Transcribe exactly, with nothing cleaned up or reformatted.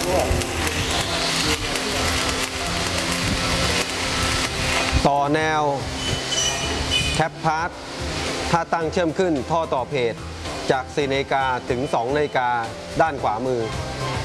ต่อแนวแคปพาร์ทถ้าตั้งเชื่อมขึ้นท่อต่อเพจจากสี่นาฬิกาถึงสองนาฬิกาด้านขวามือ